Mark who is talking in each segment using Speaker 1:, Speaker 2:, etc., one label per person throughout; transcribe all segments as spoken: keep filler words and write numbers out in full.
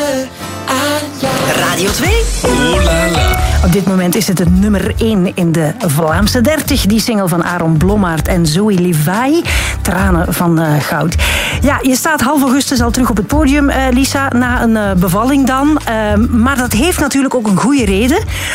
Speaker 1: aan jou.
Speaker 2: Radio twee.
Speaker 3: Oeh la la.
Speaker 4: Op dit moment is het het nummer één in de Vlaamse dertig. Die single van Aaron Blommaert en Zoe Levi. Tranen van uh, goud. Ja, je staat half augustus al terug op het podium, uh, Lisa. Na een uh, bevalling dan. Uh, maar dat heeft natuurlijk ook een goede reden.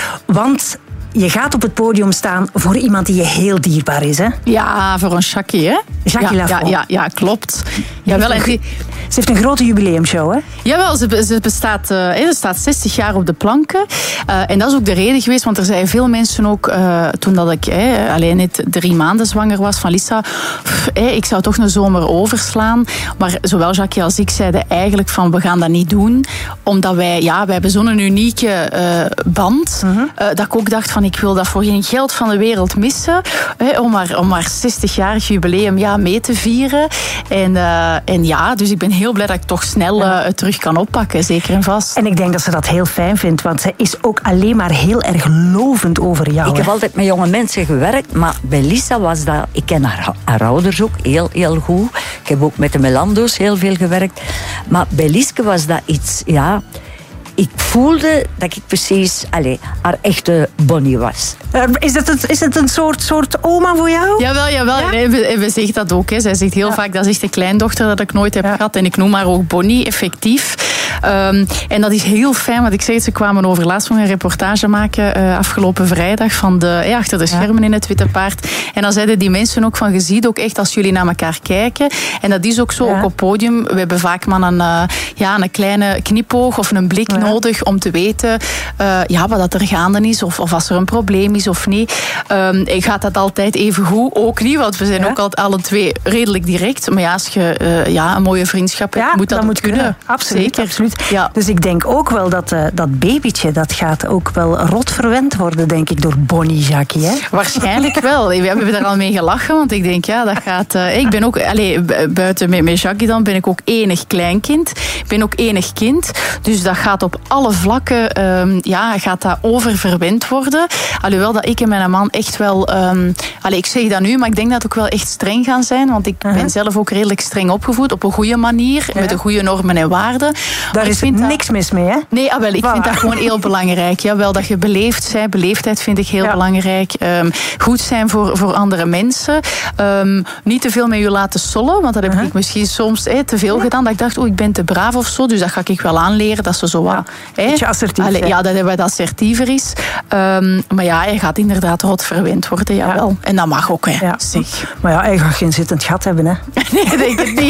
Speaker 4: Want je gaat op het podium staan voor iemand die je heel dierbaar is, hè?
Speaker 5: Ja, voor een Jackie, hè?
Speaker 4: Jackie
Speaker 5: ja,
Speaker 4: Lafont.
Speaker 5: ja, ja, ja, klopt. Jawel, en die,
Speaker 4: Ze heeft een grote jubileumshow, hè?
Speaker 5: Jawel, ze, ze, bestaat, uh, ze staat zestig jaar op de planken. Uh, en dat is ook de reden geweest, want er zeiden veel mensen ook, uh, toen dat ik uh, alleen net drie maanden zwanger was, van Lisa, pff, uh, ik zou toch een zomer overslaan. Maar zowel Jackie als ik zeiden eigenlijk van, we gaan dat niet doen. Omdat wij, ja, wij hebben zo'n unieke uh, band. Mm-hmm. Uh, dat ik ook dacht van, ik wil dat voor geen geld van de wereld missen. Uh, om maar, om maar zestig-jarig jubileum ja, mee te vieren. En, uh, en ja, dus ik ben heel blij dat ik toch snel uh, het terug kan oppakken, zeker en vast.
Speaker 4: En ik denk dat ze dat heel fijn vindt, want ze is ook alleen maar heel erg lovend over jou.
Speaker 2: Ik heb
Speaker 4: hè?
Speaker 2: altijd met jonge mensen gewerkt, maar bij Lisa was dat... Ik ken haar, haar ouders ook heel, heel goed. Ik heb ook met de Melando's heel veel gewerkt. Maar bij Liske was dat iets, ja... Ik voelde dat ik precies allez, haar echte Bonnie was.
Speaker 4: Uh, is, het een, is het een soort, soort oma voor jou?
Speaker 5: Jawel, jawel. Ja? En we, we zegt dat ook. Hè. Zij zegt heel ja. vaak, dat is echt de kleindochter dat ik nooit heb ja. gehad. En ik noem haar ook Bonnie, effectief. Um, en dat is heel fijn, want ik zei het, ze kwamen over laatst nog een reportage maken, uh, afgelopen vrijdag, van de, ja, achter de schermen in het Witte Paard. En dan zeiden die mensen ook van, je ziet ook echt als jullie naar elkaar kijken. En dat is ook zo, ja. ook op het podium. We hebben vaak maar een, uh, ja, een kleine knipoog of een blik ja. nodig om te weten uh, ja, wat dat er gaande is, of, of als er een probleem is of niet. Um, gaat dat altijd even goed? Ook niet, want we zijn ja. ook altijd alle twee redelijk direct. Maar ja, als je uh, ja, een mooie vriendschap hebt,
Speaker 4: ja,
Speaker 5: moet dat,
Speaker 4: dat moet
Speaker 5: kunnen.
Speaker 4: kunnen. Absoluut,
Speaker 5: Zeker.
Speaker 4: absoluut.
Speaker 5: Ja.
Speaker 4: Dus ik denk ook wel dat uh, dat babytje, dat gaat ook wel rot verwend worden, denk ik, door Bonnie Jackie. Hè?
Speaker 5: Waarschijnlijk wel. We hebben daar al mee gelachen, want ik denk, ja, dat gaat... Uh, ik ben ook, allez, buiten met, met Jackie dan, ben ik ook enig kleinkind. Ik ben ook enig kind. Dus dat gaat op alle vlakken, um, ja, gaat dat oververwend worden. Alhoewel dat ik en mijn man echt wel... Um, allez, ik zeg dat nu, maar ik denk dat het ook wel echt streng gaan zijn, want ik uh-huh. ben zelf ook redelijk streng opgevoed, op een goede manier, ja. met de goede normen en waarden.
Speaker 4: Daar is niks dat... mis mee, hè?
Speaker 5: Nee, ah, wel, ik voilà. vind dat gewoon heel belangrijk. Ja, wel dat je beleefd bent. Beleefdheid vind ik heel ja. belangrijk. Um, goed zijn voor, voor andere mensen. Um, niet te veel met je laten sollen, want dat heb uh-huh. ik misschien soms hey, te veel ja. gedaan. Dat ik dacht, oh, ik ben te braaf of zo, dus dat ga ik wel aanleren, dat ze zo wat...
Speaker 4: Ja.
Speaker 5: Hey,
Speaker 4: beetje assertief.
Speaker 5: Allee, ja, dat wat assertiever is. Um, maar ja, je gaat inderdaad rot verwend worden, jawel. Ja. En dat mag ook, hè.
Speaker 4: Ja.
Speaker 5: Zeg.
Speaker 4: Maar ja, hij gaat geen zittend gat hebben, hè?
Speaker 5: Nee, ik denk het niet.